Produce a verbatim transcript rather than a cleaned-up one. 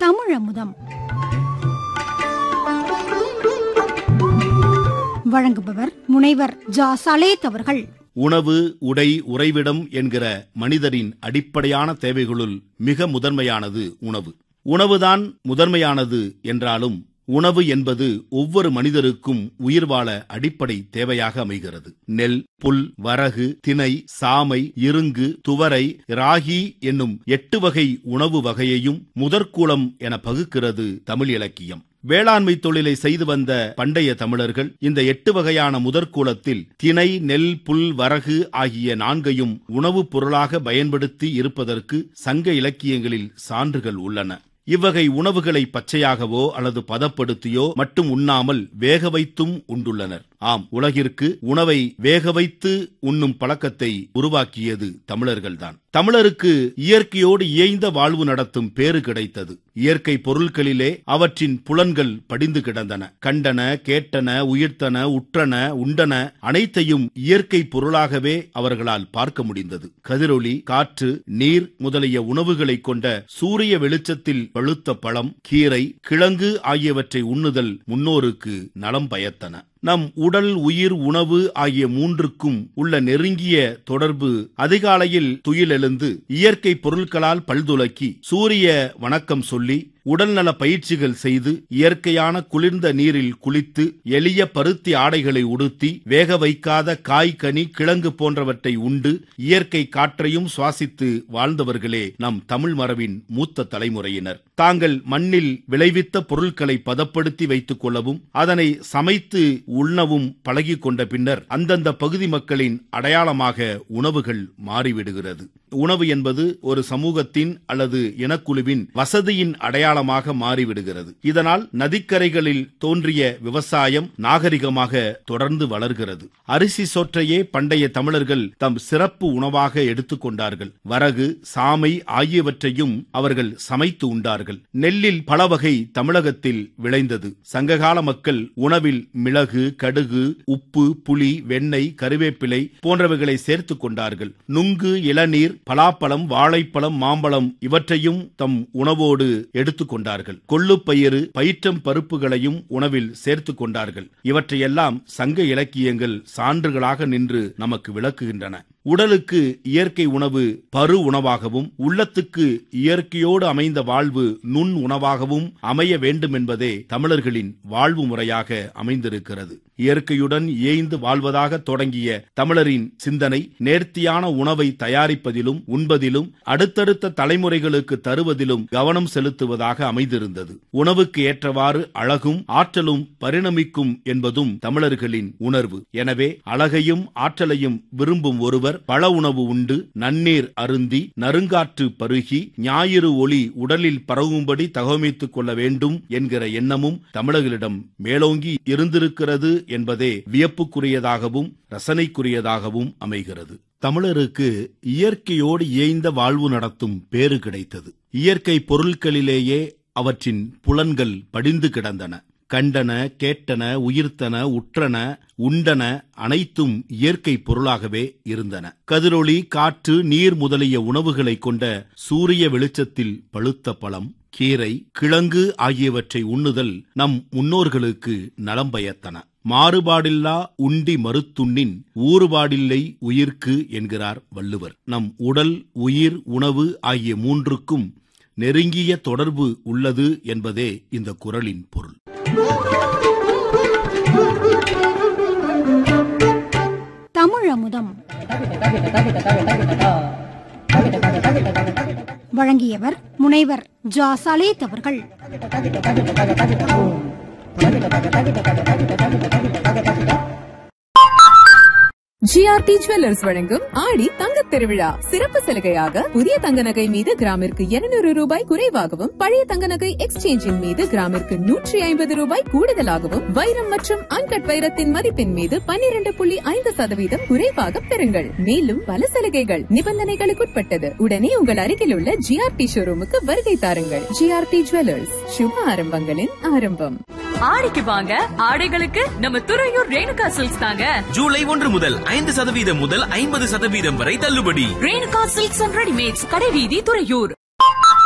தமிழமுதம். வழங்குபவர் முனைவர் ஜா சலேத் அவர்கள். உணவு, உடை, உறைவிடம் என்கிற மனிதரின் அடிப்படையான தேவைகளுள் மிக முதன்மையானது உணவு. உணவுதான் முதன்மையானது என்றாலும் உணவு என்பது ஒவ்வொரு மனிதருக்கும் உயிர் வாழ அடிப்படை தேவையாக அமைகிறது. நெல், புல், வரகு, திணை, சாமை, இருங்கு, துவரை, ராகி என்னும் எட்டு வகை உணவு வகையையும் முதற்கூலம் என பகுக்கிறது தமிழ் இலக்கியம். வேளாண்மை தொழிலை செய்து வந்த பண்டைய தமிழர்கள் இந்த எட்டு வகையான முதற்கூலத்தில் திணை, நெல், புல், வரகு ஆகிய நான்கையும் உணவுப் பொருளாக பயன்படுத்தி இருப்பதற்கு சங்க இலக்கியங்களில் சான்றுகள் உள்ளன. இவ்வகை உணவுகளை பச்சையாகவோ அல்லது பதப்படுத்தியோ மட்டும் உண்ணாமல் வேக வைத்தும் உண்டுள்ளனர். ஆம், உலகிற்கு உணவை வேக வைத்து உண்ணும் பழக்கத்தை உருவாக்கியது தமிழர்கள்தான். தமிழருக்கு இயற்கையோடு இயைந்த வாழ்வு நடத்தும் பேறு கிடைத்தது. இயற்கை பொருட்களிலே அவற்றின் புலன்கள் படிந்து கிடந்தன. கண்டன, கேட்டன, உயிர்த்தன, உற்றன, உண்டன அனைத்தையும் இயற்கை பொருளாகவே அவர்களால் பார்க்க முடிந்தது. கதிரொளி, காற்று, நீர் முதலிய உணவுகளை கொண்ட சூரிய வெளிச்சத்தில் பழுத்த பழம், கீரை, கிழங்கு ஆகியவற்றை உண்ணுதல் முன்னோருக்கு நலம் பயத்தன. நம் உடல், உயிர், உணவு ஆகிய மூன்றுக்கும் உள்ள நெருங்கிய தொடர்பு அதிகாலையில் துயிலெழுந்து இயற்கை பொருட்களால் பல்துலக்கி சூரிய வணக்கம் சொல்லி உடல்நல பயிற்சிகள் செய்து இயற்கையான குளிர்ந்த நீரில் குளித்து எளிய பருத்தி ஆடைகளை உடுத்தி வேக வைக்காத காய், கனி, கிழங்கு போன்றவற்றை உண்டு இயற்கை காற்றையும் சுவாசித்து வாழ்ந்தவர்களே நம் தமிழ் மரபின் மூத்த தலைமுறையினர். தாங்கள் மண்ணில் விளைவித்த பொருட்களை பதப்படுத்தி வைத்துக் கொள்ளவும் அதனை சமைத்து உண்ணவும் பழகி கொண்ட பின்னர் அந்தந்த பகுதி மக்களின் அடையாளமாக உணவுகள் மாறிவிடுகிறது. உணவு என்பது ஒரு சமூகத்தின் அல்லது இனக்குழுவின் வசதியின் அடையாளமாக மாறிவிடுகிறது. இதனால் நதிக்கரைகளில் தோன்றிய விவசாயம் நாகரிகமாக தொடர்ந்து வளர்கிறது. அரிசி சோற்றையே பண்டைய தமிழர்கள் தம் சிறப்பு உணவாக எடுத்துக்கொண்டார்கள். வரகு, சாமை ஆகியவற்றையும் அவர்கள் சமைத்து உண்டார்கள். நெல்லில் பல வகை தமிழகத்தில் விளைந்தது. சங்ககால மக்கள் உணவில் மிளகு, கடுகு, உப்பு, புளி, வெண்ணெய், கருவேப்பிலை போன்றவைகளை சேர்த்துக் கொண்டார்கள். நுங்கு, இளநீர், பலாப்பழம், வாழைப்பழம், மாம்பழம் இவற்றையும் தம் உணவோடு எடுத்துக் கொண்டார்கள். கொள்ளுப்பயிறு, பயிற்றம் பருப்புகளையும் உணவில் சேர்த்துக் கொண்டார்கள். இவற்றையெல்லாம் சங்க இலக்கியங்கள் சான்றுகளாக நின்று நமக்கு விளக்குகின்றன. உடலுக்கு இயற்கை உணவு பரு உணவாகவும் உள்ளத்துக்கு இயற்கையோடு அமைந்த வாழ்வு நுண் உணவாகவும் அமைய வேண்டும் என்பதே தமிழர்களின் வாழ்வு முறையாக அமைந்திருக்கிறது. இயற்கையுடன் இயைந்து வாழ்வதாக தொடங்கிய தமிழரின் சிந்தனை நேர்த்தியான உணவை தயாரிப்பதிலும் உண்பதிலும் அடுத்தடுத்த தலைமுறைகளுக்கு தருவதிலும் கவனம் செலுத்துவதாக அமைந்திருந்தது. உணவுக்கு ஏற்றவாறு அழகும் ஆற்றலும் பரிணமிக்கும் என்பதும் தமிழர்களின் உணர்வு. எனவே அழகையும் ஆற்றலையும் விரும்பும் ஒருவர் பழ உணவு உண்டு, நன்னீர் அருந்தி, நறுங்காற்று பருகி, ஞாயிறு ஒளி உடலில் பரவும்படி தகவமைத்துக் கொள்ள வேண்டும் என்கிற எண்ணமும் தமிழர்களிடம் மேலோங்கி இருந்திருக்கிறது என்பதே வியப்புக்குரியதாகவும் ரசனைக்குரியதாகவும் அமைகிறது. தமிழருக்கு இயற்கையோடு இயைந்த வாழ்வு நடத்தும் பேறு கிடைத்தது. இயற்கை பொருட்களிலேயே அவற்றின் புலன்கள் படிந்து கிடந்தன. கண்டன, கேட்டன, உயிர்த்தன, உற்றன, உண்டன அனைத்தும் இயற்கை பொருளாகவே இருந்தன. கதிரொளி, காற்று, நீர் முதலிய உணவுகளை கொண்ட சூரிய வெளிச்சத்தில் பழுத்த பழம், கீரை, கிழங்கு ஆகியவற்றை உண்ணுதல் நம் முன்னோர்களுக்கு நலம் பயத்தன. மாறுபாடில்லா உண்டி மறுத்துண்ணின் ஊறுபாடில்லை உயிர்க்கு என்கிறார் வள்ளுவர். நம் உடல், உயிர், உணவு ஆகிய மூன்றுக்கும் நெருங்கிய தொடர்பு உள்ளது என்பதே இந்த குறளின் பொருள். தமிழமுதம் வழங்கியவர் முனைவர் ஜா சலேத் அவர்கள். ஜிஆர்டி ஜுவல்லர்ஸ் வழங்கும் ஆடி தங்கத் திருவிழா சிறப்பு சலுகையாக புதிய தங்க நகை மீது கிராமிற்கு இருநூறு ரூபாய் குறைவாகவும் பழைய தங்க நகை எக்ஸ்சேஞ்சின் மீது கிராமிற்கு நூற்றி ஐம்பது ரூபாய் கூடுதலாகவும் வைரம் மற்றும் அன்கட் வைரத்தின் மதிப்பின் மீது பன்னிரண்டு புள்ளி ஐந்து சதவீதம் குறைவாக பெறுங்கள். மேலும் பல சலுகைகள் நிபந்தனைகளுக்குட்பட்டது. உடனே உங்கள் அருகில் உள்ள ஜிஆர்டி ஷோரூமுக்கு வருகை தாருங்கள். ஜிஆர்டி ஜுவல்லர்ஸ், சுப ஆரம்பங்களின் ஆரம்பம். ஆடிக்கு வாங்க, ஆடைகளுக்கு நம்ம துறையூர் ரேணுகா சில்க்ஸ் தாங்க. ஜூலை ஒன்று முதல் ஐந்து சதவீதம் முதல் ஐம்பது சதவீதம் வரை தள்ளுபடி. ரேணுகா சில்க்ஸ் அண்ட் ரெடிமேட்ஸ், கடைவீதி, துறையூர்.